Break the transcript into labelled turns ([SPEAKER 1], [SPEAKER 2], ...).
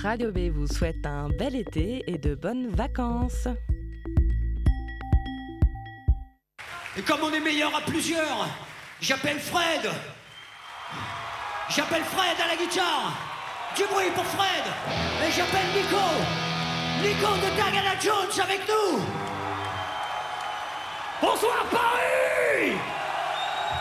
[SPEAKER 1] Radio B vous souhaite un bel été et de bonnes vacances.
[SPEAKER 2] Et comme on est meilleur à plusieurs, j'appelle Fred. J'appelle Fred à la guitare. Du bruit pour Fred. Et j'appelle Nico. Nico de Diana Jones avec nous. Bonsoir Paris.